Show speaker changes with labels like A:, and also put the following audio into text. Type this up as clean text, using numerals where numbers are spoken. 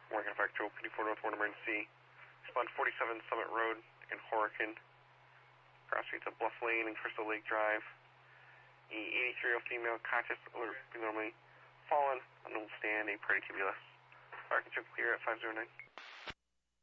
A: Morgan Factual, PD4 North 1 emergency. Respond 47 Summit Road in Horican. Cross streets of Bluff Lane and Crystal Lake Drive. E83-year-old female conscious, alert, normally fallen, unknown stand, a pretty tubulus. Fire control clear at 509.